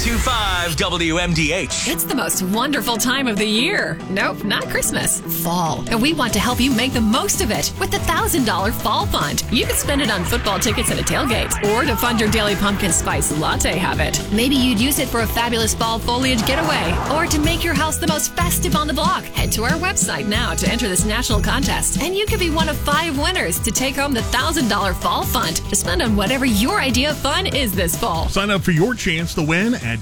1025 WMDH. It's the most wonderful time of the year. Nope, not Christmas. Fall. And we want to help you make the most of it with the $1,000 Fall Fund. You can spend it on football tickets at a tailgate or to fund your daily pumpkin spice latte habit. Maybe you'd use it for a fabulous fall foliage getaway or to make your house the most festive on the block. Head to our website now to enter this national contest, and you could be one of 5 winners to take home the $1,000 Fall Fund to spend on whatever your idea of fun is this fall. Sign up for your chance to win at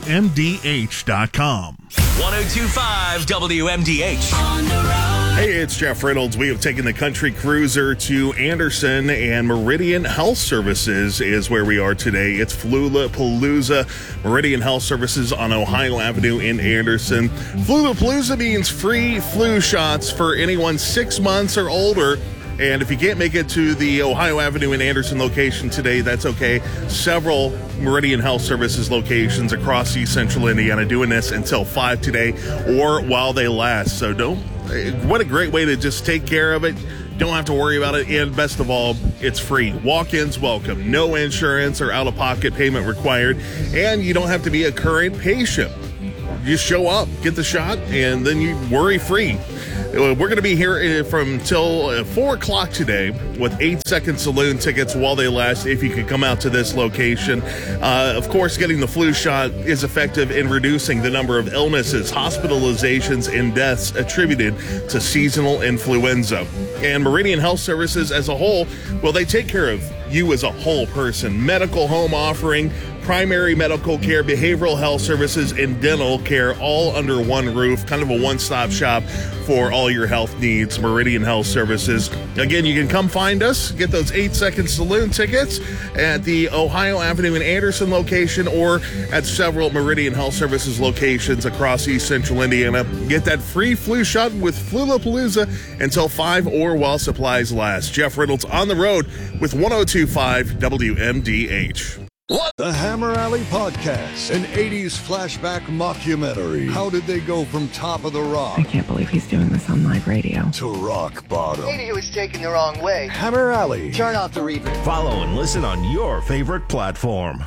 WMDH.com. 1025 WMDH. On the road. Hey, it's Jeff Reynolds. We have taken the Country Cruiser to Anderson, and Meridian Health Services is where we are today. It's Flula-Palooza. Meridian Health Services on Ohio Avenue in Anderson. Flula-Palooza means free flu shots for anyone 6 months or older. And if you can't make it to the Ohio Avenue in Anderson location today, that's okay. Several Meridian Health Services locations across East Central Indiana doing this until 5 today or while they last. So what a great way to just take care of it. Don't have to worry about it. And best of all, it's free. Walk-ins welcome. No insurance or out-of-pocket payment required. And you don't have to be a current patient. You show up, get the shot, and then you worry-free. We're going to be here from till 4 o'clock today with 8-second saloon tickets while they last if you could come out to this location. Of course, getting the flu shot is effective in reducing the number of illnesses, hospitalizations, and deaths attributed to seasonal influenza. And Meridian Health Services as a whole, well, they take care of you as a whole person. Medical home offering, primary medical care, behavioral health services, and dental care all under one roof. Kind of a one-stop shop for all your health needs. Meridian Health Services. Again, you can come find us, get those 8-second saloon tickets at the Ohio Avenue in Anderson location or at several Meridian Health Services locations across East Central Indiana. Get that free flu shot with Flula-Palooza until 5 or while supplies last. Jeff Reynolds on the road with 1025 WMDH. What? The Hammer Alley Podcast, an 80s flashback mockumentary. How did they go from Top of the Rock? I can't believe he's doing this on live radio. To rock bottom. Maybe he was taken the wrong way. Hammer Alley. Turn off the reverb. Follow and listen on your favorite platform.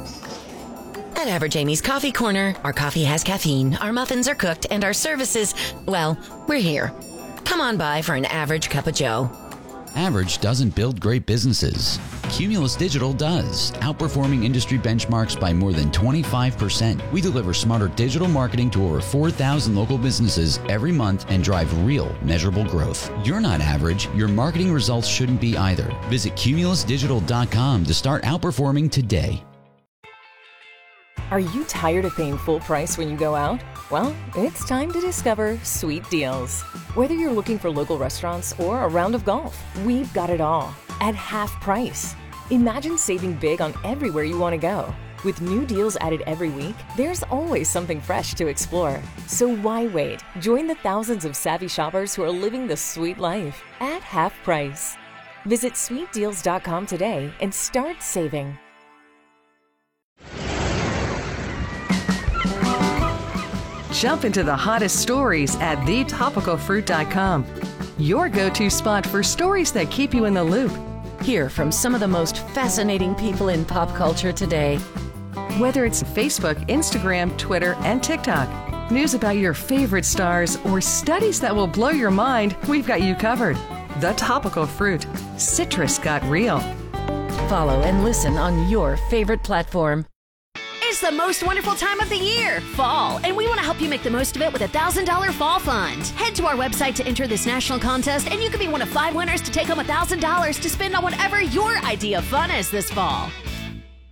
At Average Amy's Coffee Corner, our coffee has caffeine, our muffins are cooked, and our services, well, we're here. Come on by for an average cup of joe. Average doesn't build great businesses. Cumulus Digital does, outperforming industry benchmarks by more than 25%. We deliver smarter digital marketing to over 4,000 local businesses every month and drive real, measurable growth. You're not average. Your marketing results shouldn't be either. Visit cumulusdigital.com to start outperforming today. Are you tired of paying full price when you go out? Well, it's time to discover Sweet Deals. Whether you're looking for local restaurants or a round of golf, we've got it all at half price. Imagine saving big on everywhere you want to go. With new deals added every week, there's always something fresh to explore. So why wait? Join the thousands of savvy shoppers who are living the sweet life at half price. Visit sweetdeals.com today and start saving. Jump into the hottest stories at thetopicalfruit.com. Your go-to spot for stories that keep you in the loop. Hear from some of the most fascinating people in pop culture today. Whether it's Facebook, Instagram, Twitter, and TikTok, news about your favorite stars, or studies that will blow your mind, we've got you covered. The Topical Fruit. Citrus got real. Follow and listen on your favorite platform. It's the most wonderful time of the year, fall, and we want to help you make the most of it with a $1,000 Fall Fund. Head to our website to enter this national contest, and you could be one of 5 winners to take home $1,000 to spend on whatever your idea of fun is this fall.